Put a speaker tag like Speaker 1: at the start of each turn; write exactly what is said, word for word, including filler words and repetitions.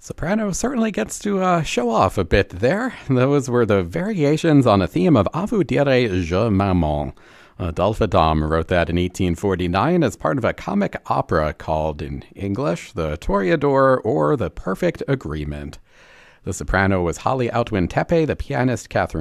Speaker 1: Soprano certainly gets to uh, show off a bit there. Those were the variations on a theme of A vous dire je maman. Adolphe Adam wrote that in eighteen forty-nine as part of a comic opera called, in English, The Toreador or The Perfect Agreement. The soprano was Holly Outwin Tepe, the pianist Catherine